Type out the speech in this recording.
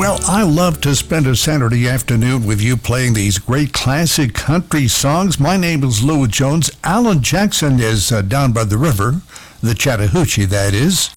Well, I love to spend a Saturday afternoon with you playing these great classic country songs. My name is Lou Jones. Alan Jackson is down by the river, the Chattahoochee, that is.